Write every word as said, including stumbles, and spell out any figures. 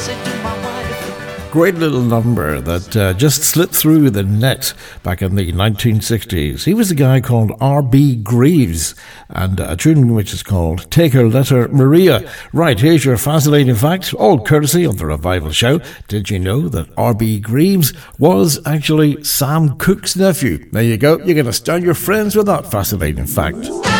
said to my wife. Great little number that uh, just slipped through the net back in the nineteen sixties. He was a guy called R B Greaves, and a tune which is called Take Her Letter Maria. Right, here's your fascinating fact, all courtesy of the Revival Show. Did you know that R B Greaves was actually Sam Cooke's nephew? There you go, you're going to stun your friends with that fascinating fact.